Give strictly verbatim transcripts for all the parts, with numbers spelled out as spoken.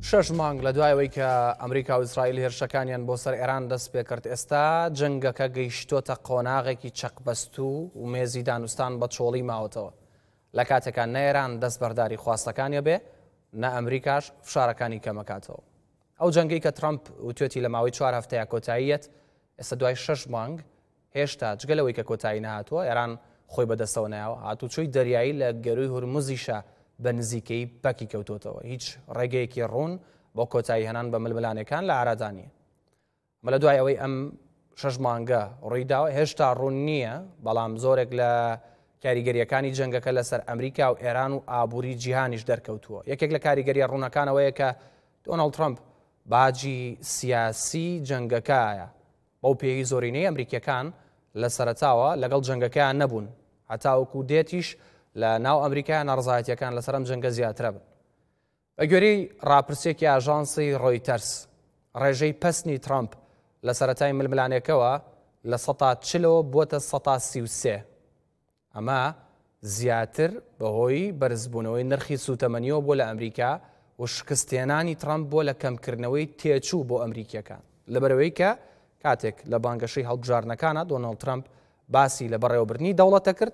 شەش مانگ لە دوایەوەی کە ئەمریکا و ئیسرائیل هێرشەکانیان بۆ سەر ئێران دەست پێ کرد، ئێستا جەنگەکە گەیشتۆتە قۆناغێکی چەقبەستوو و مێزی دانوستان بە چۆڵی ماوەتەوە لە کاتێکان نە ئێران دەست بەرداری خواستەکانیە بێ، نە ئەمریکاش فشارەکانی کەمەکاتەوە. ئەو جەنگەی کە ترامپ وتوێتی لە ماوەی چوار هەفتەیە کۆتاییەت، ئێستا دوای شەش مانگ هێشتا جگەلەوەی کە کۆتایی نەهاتووە، ئێران خۆی بەدەستەوە نایەوە، هاتوچۆی دەریایی لە گەروی هورموزیشە بە نزیکەی پەکی کەوتۆتەوە. هیچ ڕێگەیەکی ڕوون بۆ کۆتایی هەنان بە ململانەکان لە ئارادانیە. مە لە دوای ئەوەی ئەم شەش مانگە ڕوویداوە هێشتا ڕوون نییە، بەڵام زۆرێک لە کاریگەریەکانی جەنگەکە لەسەر ئەمریکا و ئێران و ئابووری جیهانیش دەرکەوتووە. یەکێک لە کاریگەریە ڕوونەکانەوەیە کە دۆناڵد ترامپ باجی سیاسی جەنگەکەیە. بەو پێی زۆرینەی ئەمریکیەکان لە سەرەتاوە لەگەڵ جەنگەکەیان نەبوون، هەتاوەکو دێتیش لە ناو ئەمریکا نەڕزایەتیەکان لەسەر ئەم جەنگە زیاترە بن. بە گوێرەی ڕاپرسێکی ئاژانسی ڕۆیتەرس، ڕێژەی پەسنی ترامپ لە سەرەتای ململانێکەوە لە سەدا چلەوە بووەتە سەدا سی و سێ. ئەمە زیاتر بەهۆی بەرزبوونەوەی نرخی سوتەمەنیەوە بۆ لە ئەمریکا و شکستێنانی ترامپ بۆ لە کەمکردنەوەی تێچوو بۆ ئەمریکیەکان، لەبەرەوەی کە کاتێک لە بانگەشەی هەڵبژارنەکانە دۆناڵد ترامپ باسی لە بەڕێوەبردنی دەوڵەتە کرد،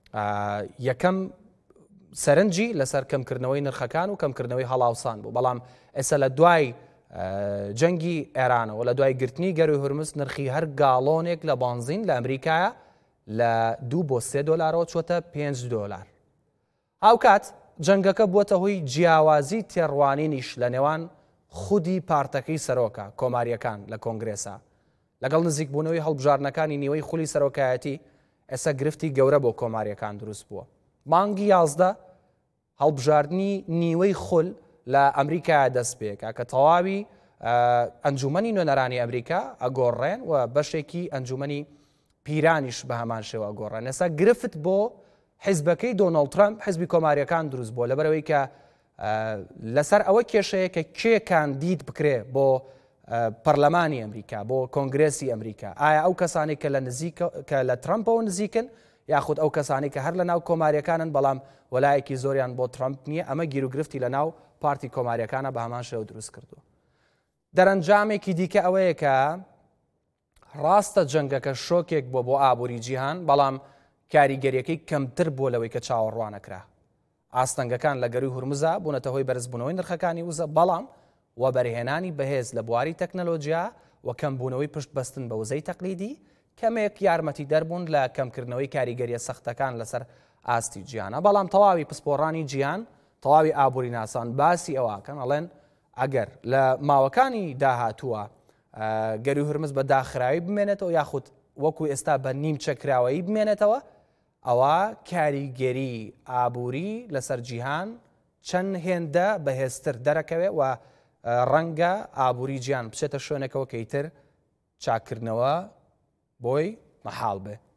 یەکەم سەرنجی لەسەر کەمکردنەوەی نرخەکان و کەمکردنەوەی هەڵاوسان بوو. بەڵام ئێستا لە دوای جەنگی ئێرانەوە لە دوای گرتنی گەروی هورمز نرخی هەر گاڵۆنێک لە بانزین لە ئەمریکایە لە دوو بۆ سێ دۆلارەوە چۆتە پێنج دۆلار. هاوکات جەنگەکە بووەتە هۆی جیاوازی تێڕوانینیش لە نێوان خودی پارتەکەی سەرۆکە کۆماریەکان لە کۆنگرێسا. لەگەڵ نزیکبوونەوەی هەڵبژارنەکانی نیوەی خولی سەرۆکایەتی ئێستا گرفتی گەورە بۆ کۆماریەکان دروست بووە. مانگی یازدە هەڵبژاردننی نیوەی خول لە ئەمریکا دەست پێکە کە تەواوی ئەنجومەنی نوێنەرانی ئەمریکا ئەگۆڕێن و بەشێکی ئەنجومەنی پیرانیش بە هەمان شێوە ئەگۆڕێن. ئێستا گرفت بۆ حیزبەکەی دۆناڵد ترامپ حیزبی کۆماریەکان دروست بووە، لەبەرەوەی کە لەسەر ئەوە کێشەیە کە کێ کاندید بکرێ بۆ پەرلەمانی ئەمریکا، بۆ کۆنگرێسی ئەمریکا. ئایا ئەو کەسانی کە لە کە لە ترامپەوە نزیکن، یاخود ئەو کەسانی کە هەر لە ناو کۆماریەکانن بەڵام وەلایەکی زۆریان بۆ ترامپ نییە؟ ئەمە گیرروگرفتی لە ناو پارتی کۆماریەکانە بە هەمان شێوە دروست کردووە. دەرەنجامێکی دیکە ئەوەیە کە ڕاستە جەنگەکە شۆکێک بۆ بۆ ئابووری جیهان، بەڵام کاریگەریەکەی کەمتر بۆ لەوەی کە چاوەڕوانەکرا. ئاستەنگەکان لە گەروی هورمزە بوونەتە هۆی بەرزبوونەوەی نرخەکانی وزە، بەڵام و بەرهێنانی بەهێز لە بواری تەکنەلۆجیا و کەمبوونەوەی پشت بەستن بە وزەی تەقلیدی کەمێک یارمەتی دەربوون لە کەمکردنەوەی کاریگەریە سەختەکان لەسەر ئاستی جیهانە. بەڵام تەواوی پسپۆڕانی جیهان، تەواوی ئابووری ناسان باسی ئەوەکەن، ئەڵێن ئەگەر لە ماوەکانی داهاتووە گەروی هورمز بە داخراوی بمێنێتەوە یاخود وەکو ئێستا بە نیم چەکراوەیی بمێنێتەوە، ئەوە کاریگەری ئابووری لەسەر جیهان چەند هێندە بەهێزتر دەرەکەوێت و ڕەنگە ئابووری جیهان بچێتە شوێنێکەوە کە ئیتر چاکردنەوە بۆی مەحاڵ بێ.